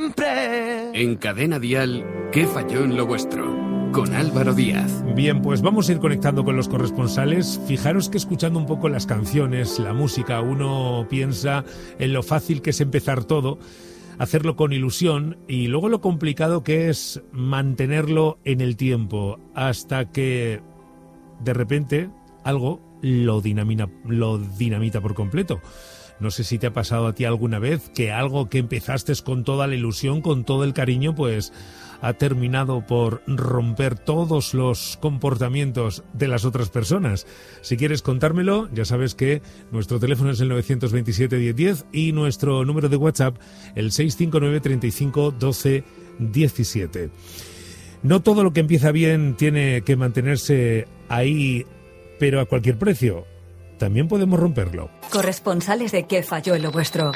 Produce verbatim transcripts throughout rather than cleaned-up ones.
siempre. En Cadena Dial, ¿qué falló en lo vuestro? Con Álvaro Díaz. Bien, pues vamos a ir conectando con los corresponsales. Fijaros que escuchando un poco las canciones, la música, uno piensa en lo fácil que es empezar todo, hacerlo con ilusión y luego lo complicado que es mantenerlo en el tiempo hasta que de repente algo lo dinamita, lo dinamita por completo. No sé si te ha pasado a ti alguna vez que algo que empezaste con toda la ilusión, con todo el cariño, pues ha terminado por romper todos los comportamientos de las otras personas. Si quieres contármelo, ya sabes que nuestro teléfono es el nueve dos siete, diez diez y nuestro número de WhatsApp el seis cinco nueve, treinta y cinco, doce, diecisiete. No todo lo que empieza bien tiene que mantenerse ahí, pero a cualquier precio. También podemos romperlo. Corresponsales de ¿Qué falló en lo vuestro?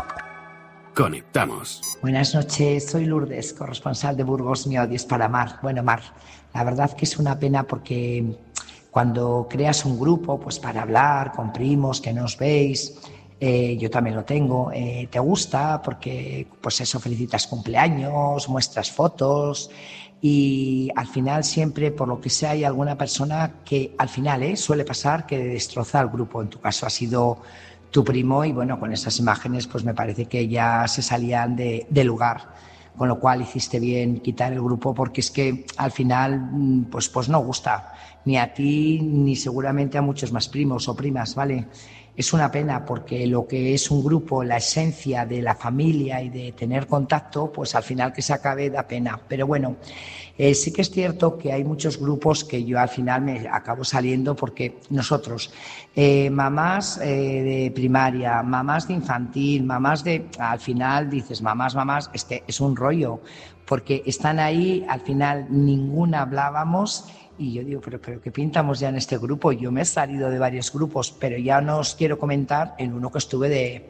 Conectamos. Buenas noches, soy Lourdes, corresponsal de Burgos. Mi odio es para Mar. Bueno, Mar, la verdad que es una pena porque cuando creas un grupo, pues para hablar con primos que no os veis, eh, yo también lo tengo, eh, te gusta porque, pues eso, felicitas cumpleaños, muestras fotos y al final siempre, por lo que sea, hay alguna persona que al final eh, suele pasar que destroza el grupo. En tu caso ha sido tu primo y bueno, con esas imágenes pues me parece que ya se salían de, de lugar, con lo cual hiciste bien quitar el grupo porque es que al final pues, pues no gusta ni a ti ni seguramente a muchos más primos o primas, ¿vale? Es una pena porque lo que es un grupo, la esencia de la familia y de tener contacto, pues al final que se acabe da pena. Pero bueno, eh, sí que es cierto que hay muchos grupos que yo al final me acabo saliendo porque nosotros, eh, mamás eh, de primaria, mamás de infantil, mamás de... Al final dices mamás, mamás, es que es un rollo porque están ahí, al final ninguna hablábamos. Y yo digo, pero, pero ¿qué pintamos ya en este grupo? Yo me he salido de varios grupos, pero ya no os quiero comentar en uno que estuve de,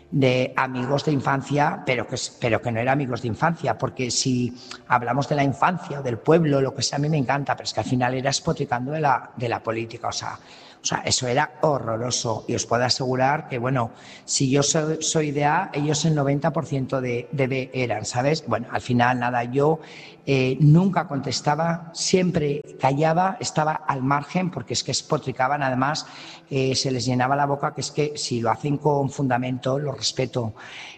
de amigos de infancia, pero que, pero que no era amigos de infancia, porque si hablamos de la infancia o del pueblo, lo que sea, a mí me encanta, pero es que al final era espotricando de la, de la política, o sea... O sea, eso era horroroso y os puedo asegurar que, bueno, si yo soy, soy de A, ellos el noventa por ciento de, de B eran, ¿sabes? Bueno, al final, nada, yo eh, nunca contestaba, siempre callaba, estaba al margen porque es que espotricaban, además eh, se les llenaba la boca, que es que si lo hacen con fundamento, lo respeto.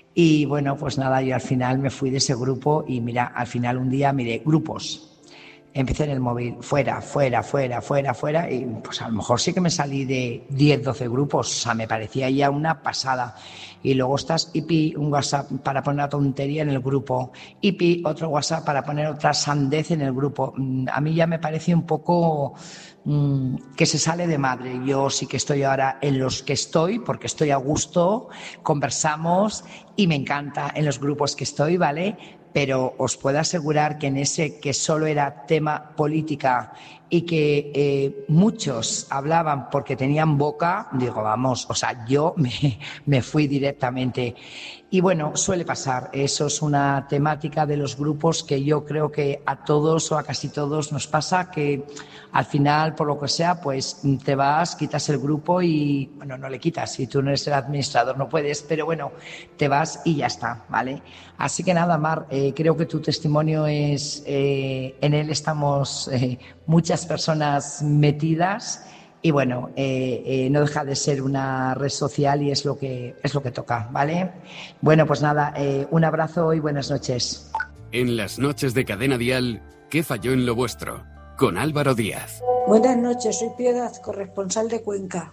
Y bueno, pues nada, yo al final me fui de ese grupo y mira, al final un día miré grupos. Empecé en el móvil, fuera, fuera, fuera, fuera, fuera, y pues a lo mejor sí que me salí de diez, doce grupos, o sea, me parecía ya una pasada. Y luego estás, hipi, un WhatsApp para poner una tontería en el grupo, hipi, otro WhatsApp para poner otra sandez en el grupo. A mí ya me parece un poco mmm, que se sale de madre. Yo sí que estoy ahora en los que estoy, porque estoy a gusto, conversamos y me encanta en los grupos que estoy, ¿vale? Pero os puedo asegurar que en ese que solo era tema política y que eh, muchos hablaban porque tenían boca, digo, vamos, o sea, yo me, me fui directamente. Y bueno, suele pasar, eso es una temática de los grupos que yo creo que a todos o a casi todos nos pasa, que al final, por lo que sea, pues te vas, quitas el grupo y, bueno, no le quitas, si tú no eres el administrador no puedes, pero bueno, te vas y ya está, ¿vale? Así que nada, Mar, eh, creo que tu testimonio es, eh, en él estamos eh, muchas personas metidas. Y bueno, eh, eh, no deja de ser una red social y es lo que es lo que toca, ¿vale? Bueno, pues nada, eh, un abrazo y buenas noches. En las noches de Cadena Dial, ¿qué falló en lo vuestro? Con Álvaro Díaz. Buenas noches, soy Piedad, corresponsal de Cuenca.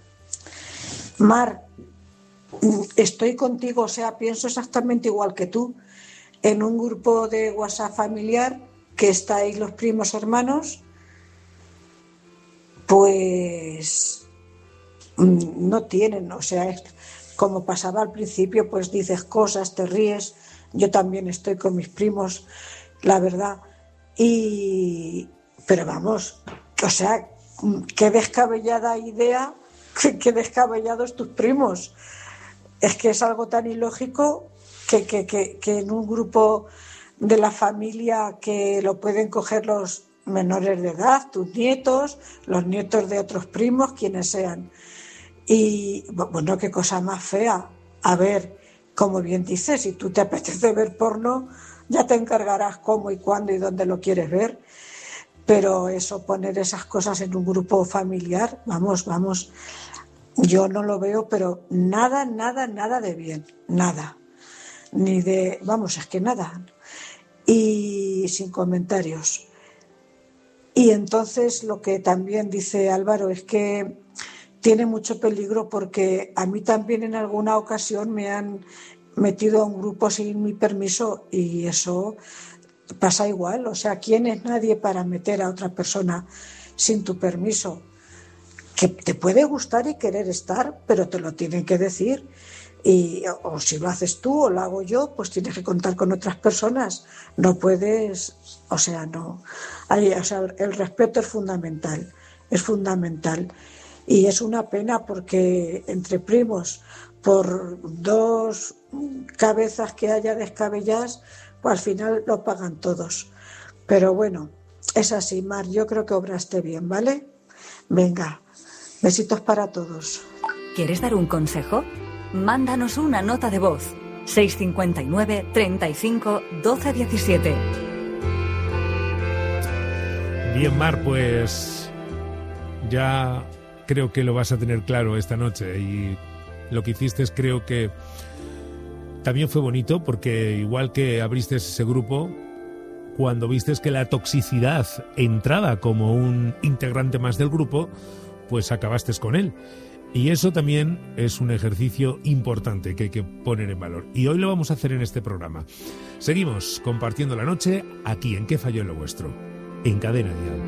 Mar, estoy contigo, o sea, pienso exactamente igual que tú. En un grupo de WhatsApp familiar que estáis los primos hermanos, pues no tienen, o sea, es como pasaba al principio, pues dices cosas, te ríes. Yo también estoy con mis primos, la verdad, y pero vamos, o sea, qué descabellada idea, qué, qué descabellados tus primos. Es que es algo tan ilógico que, que, que, que en un grupo de la familia que lo pueden coger los menores de edad, tus nietos, los nietos de otros primos, quienes sean. Y bueno, qué cosa más fea. A ver, como bien dices, si tú te apetece ver porno, ya te encargarás cómo y cuándo y dónde lo quieres ver. Pero eso, poner esas cosas en un grupo familiar, vamos, vamos, yo no lo veo, pero nada, nada, nada de bien, nada. Ni de, vamos, es que nada. Y sin comentarios. Y entonces lo que también dice Álvaro es que tiene mucho peligro, porque a mí también en alguna ocasión me han metido a un grupo sin mi permiso y eso pasa igual. O sea, ¿quién es nadie para meter a otra persona sin tu permiso? Que te puede gustar y querer estar, pero te lo tienen que decir. Y, o si lo haces tú o lo hago yo, pues tienes que contar con otras personas. No puedes, o sea, no. Hay, o sea, el respeto es fundamental, es fundamental. Y es una pena porque entre primos, por dos cabezas que haya descabelladas, pues al final lo pagan todos. Pero bueno, es así, Mar, yo creo que obraste bien, ¿vale? Venga, besitos para todos. ¿Quieres dar un consejo? Mándanos una nota de voz. seis cinco nueve, treinta y cinco, doce diecisiete. Bien, Mar, pues ya creo que lo vas a tener claro esta noche, y lo que hiciste es, creo que también fue bonito, porque igual que abriste ese grupo, cuando vistes que la toxicidad entraba como un integrante más del grupo, pues acabaste con él. Y eso también es un ejercicio importante que hay que poner en valor. Y hoy lo vamos a hacer en este programa. Seguimos compartiendo la noche aquí en ¿Qué falló en lo vuestro? En Cadena Dial.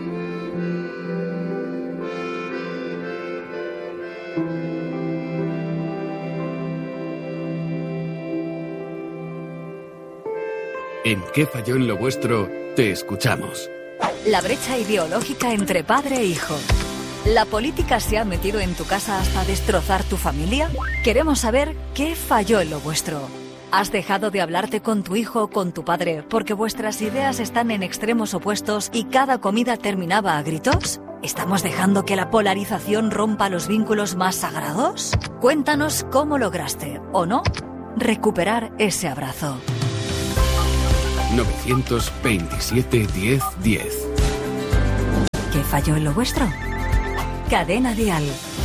En ¿Qué falló en lo vuestro? Te escuchamos. La brecha ideológica entre padre e hijo. ¿La política se ha metido en tu casa hasta destrozar tu familia? Queremos saber qué falló en lo vuestro. ¿Has dejado de hablarte con tu hijo o con tu padre porque vuestras ideas están en extremos opuestos y cada comida terminaba a gritos? ¿Estamos dejando que la polarización rompa los vínculos más sagrados? Cuéntanos cómo lograste, o no, recuperar ese abrazo. nueve veintisiete, diez, diez. ¿Qué falló en lo vuestro? Cadena Dial.